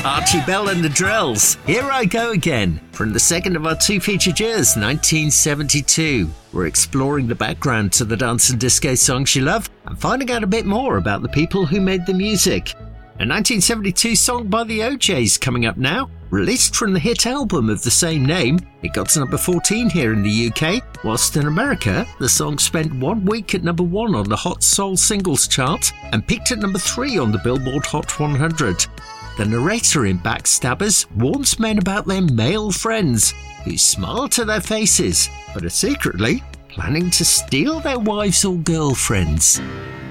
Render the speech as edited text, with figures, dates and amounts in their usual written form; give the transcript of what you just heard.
Archie Bell and the Drills, Here I Go Again, from the second of our two featured years, 1972. We're exploring the background to the dance and disco songs you love and finding out a bit more about the people who made the music. A 1972 song by the O'Jays coming up now. Released from the hit album of the same name, it got to number 14 here in the UK, whilst in America, the song spent 1 week at number 1 on the Hot Soul Singles chart and peaked at number 3 on the Billboard Hot 100. The narrator in Backstabbers warns men about their male friends, who smile to their faces, but are secretly planning to steal their wives or girlfriends.